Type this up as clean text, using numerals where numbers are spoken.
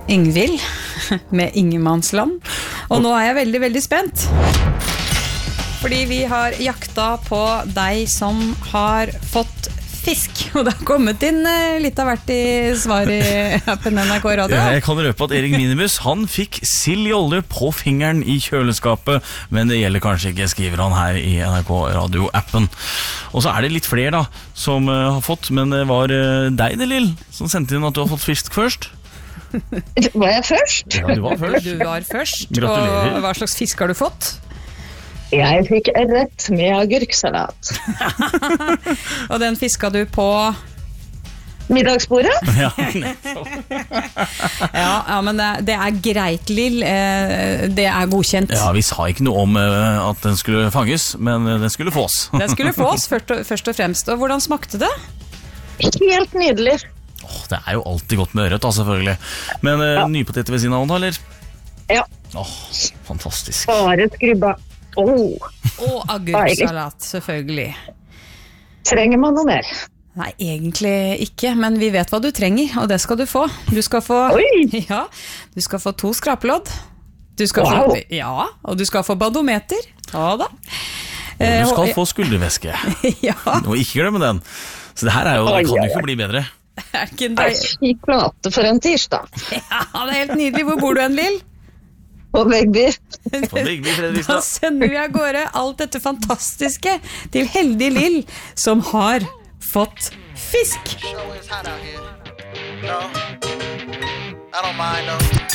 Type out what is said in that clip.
Ingvild med Ingemannsland. Og nå jeg veldig, veldig spent. Fordi vi har jakta på deg som har fått fisk. Og det har kommet inn litt av hvert i svar i appen NRK Radio. Ja, jeg kan røpe at Erik Minimus, han fikk sild i olje på fingeren i kjøleskapet. Men det gjelder kanskje ikke, skriver han her i NRK Radio-appen. Og så det litt flere da, som har fått. Men det var deg, det Lill, som sendte inn at du har fått fisk først. Var jeg først? Ja, du var først. Du var først. Gratulerer. Og hva slags fisk har du fått? Jeg fikk rett med agurksalat. Og den fisket du på... Middagsbordet? Ja, Ja, men det greit, Lill. Det godkjent. ja, vi sa ikke noe om at den skulle fanges, men den skulle fås. Den skulle fås først og fremst. Og hvordan smakte det? Helt nydelig. Det jo alltid godt med ørret, da, selvfølgelig. Men nypoteter ved siden av den, eller? Ja, Fantastisk. bare skrubba. Og agurksalat, selvfølgelig. Trenger man noe mer? Nei, egentlig ikke, men vi vet hva du trenger, og det skal du få. Du skal få, ja, du skal få 2 skrapelodd. Du skal Wow. få, ja, og du skal få badometer. Ja da. Du skal få skuldervæske. Ja, Og ikke glemme den. Så det her jo, det kan jo ikke bli bedre. ikke en Nei, deg. fy flate for en tirsdag. Ja, det helt nydelig. Hvor bor du hen, Lill? På Vegby. På Vigby, Da Fredrikstad. sender vi av gårde alt dette fantastiske til heldig Lill, som har fått fisk. Show is hot out here. No, I don't mind though.